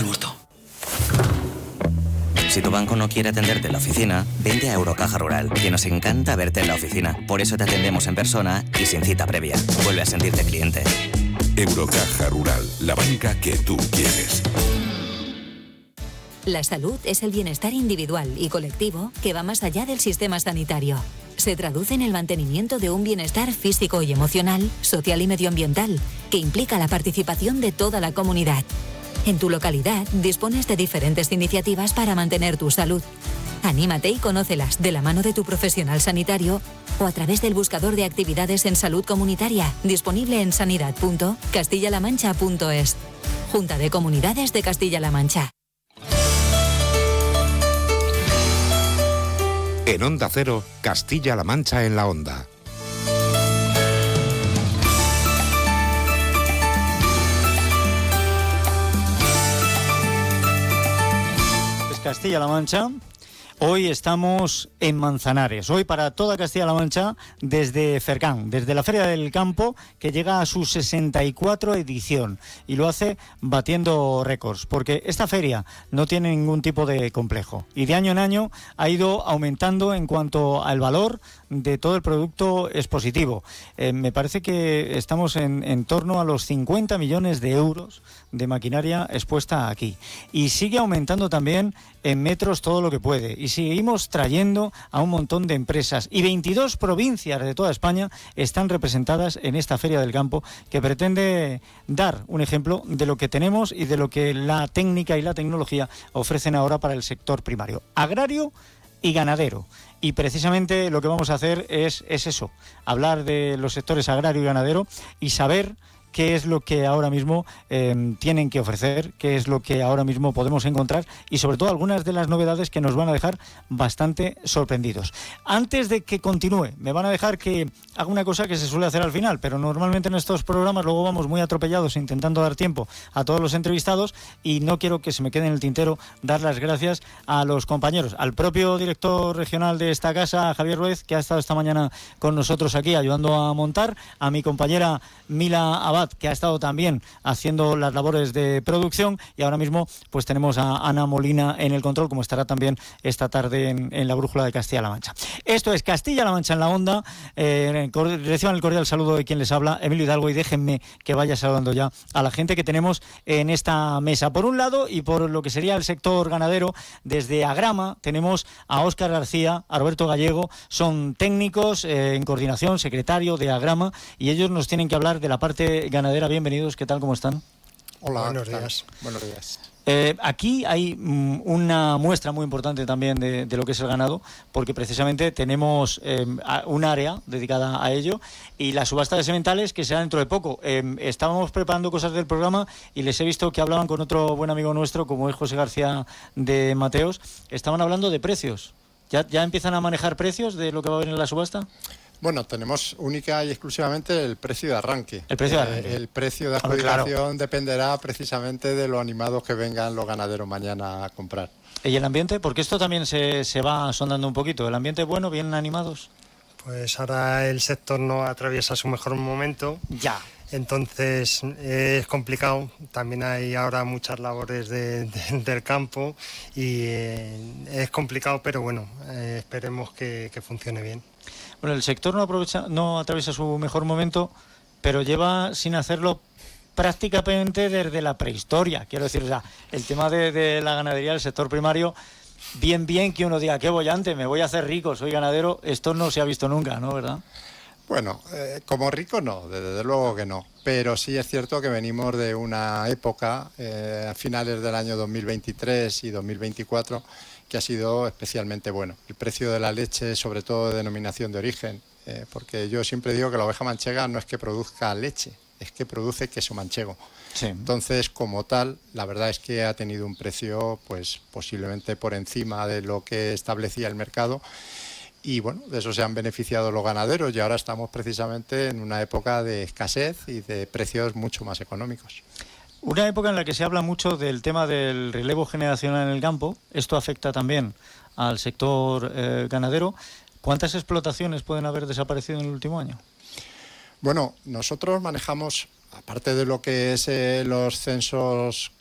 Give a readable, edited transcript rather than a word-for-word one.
está el muerto. Si tu banco no quiere atenderte en la oficina, vente a Eurocaja Rural, que nos encanta verte en la oficina. Por eso te atendemos en persona y sin cita previa. Vuelve a sentirte cliente. Eurocaja Rural, la banca que tú quieres. La salud es el bienestar individual y colectivo que va más allá del sistema sanitario. Se traduce en el mantenimiento de un bienestar físico y emocional, social y medioambiental, que implica la participación de toda la comunidad. En tu localidad dispones de diferentes iniciativas para mantener tu salud. Anímate y conócelas de la mano de tu profesional sanitario o a través del buscador de actividades en salud comunitaria, disponible en sanidad.castillalamancha.es. Junta de Comunidades de Castilla-La Mancha. En Onda Cero, Castilla-La Mancha en la Onda. Castilla-La Mancha. Hoy estamos en Manzanares, hoy para toda Castilla-La Mancha desde Fercán, desde la Feria del Campo, que llega a su 64 edición y lo hace batiendo récords, porque esta feria no tiene ningún tipo de complejo y de año en año ha ido aumentando en cuanto al valor de todo el producto expositivo. Me parece que estamos en torno a los 50 millones de euros de maquinaria expuesta aquí y sigue aumentando también en metros todo lo que puede y seguimos trayendo a un montón de empresas y 22 provincias de toda España están representadas en esta Feria del Campo, que pretende dar un ejemplo de lo que tenemos y de lo que la técnica y la tecnología ofrecen ahora para el sector primario, agrario y ganadero. Y precisamente lo que vamos a hacer es eso, hablar de los sectores agrario y ganadero y saber qué es lo que ahora mismo tienen que ofrecer, qué es lo que ahora mismo podemos encontrar y sobre todo algunas de las novedades que nos van a dejar bastante sorprendidos. Antes de que continúe, me van a dejar que haga una cosa que se suele hacer al final, pero normalmente en estos programas luego vamos muy atropellados intentando dar tiempo a todos los entrevistados y no quiero que se me quede en el tintero dar las gracias a los compañeros, al propio director regional de esta casa, Javier Ruiz, que ha estado esta mañana con nosotros aquí ayudando a montar, a mi compañera Mila Abad, que ha estado también haciendo las labores de producción y ahora mismo pues tenemos a Ana Molina en el control, como estará también esta tarde en la Brújula de Castilla-La Mancha. Esto es Castilla-La Mancha en la Onda. Reciban el cordial saludo de quien les habla, Emilio Hidalgo, y déjenme que vaya saludando ya a la gente que tenemos en esta mesa. Por un lado, y por lo que sería el sector ganadero, desde Agrama tenemos a Óscar García, a Roberto Gallego, son técnicos en coordinación, secretario de Agrama, y ellos nos tienen que hablar de la parte ganadera. Bienvenidos, ¿qué tal? ¿Cómo están? Hola, buenos días. Buenos días. Aquí hay una muestra muy importante también de lo que es el ganado, porque precisamente tenemos un área dedicada a ello y la subasta de sementales que será dentro de poco. Estábamos preparando cosas del programa y les he visto que hablaban con otro buen amigo nuestro, como es José García de Mateos. Estaban hablando de precios. ¿Ya empiezan a manejar precios de lo que va a haber en la subasta? Bueno, tenemos única y exclusivamente el precio de arranque. El precio de arranque. El precio de adjudicación dependerá precisamente de los animados que vengan los ganaderos mañana a comprar. ¿Y el ambiente? Porque esto también se va sondando un poquito. ¿El ambiente es bueno, bien animados? Pues ahora el sector no atraviesa su mejor momento. Ya. Entonces es complicado. También hay ahora muchas labores del campo y es complicado, pero bueno, esperemos que funcione bien. Bueno, el sector no atraviesa su mejor momento, pero lleva sin hacerlo prácticamente desde la prehistoria. Quiero decir, o sea, el tema de la ganadería del sector primario, bien que uno diga, qué bollante, me voy a hacer rico, soy ganadero, esto no se ha visto nunca, ¿no? ¿Verdad? Bueno, como rico no, desde luego que no, pero sí es cierto que venimos de una época, a finales del año 2023 y 2024, que ha sido especialmente bueno. El precio de la leche, sobre todo de denominación de origen, porque yo siempre digo que la oveja manchega no es que produzca leche, es que produce queso manchego. Sí. Entonces, como tal, la verdad es que ha tenido un precio pues posiblemente por encima de lo que establecía el mercado. Y bueno, de eso se han beneficiado los ganaderos y ahora estamos precisamente en una época de escasez y de precios mucho más económicos. Una época en la que se habla mucho del tema del relevo generacional en el campo. Esto afecta también al sector ganadero. ¿Cuántas explotaciones pueden haber desaparecido en el último año? Bueno, nosotros manejamos, aparte de lo que es los censos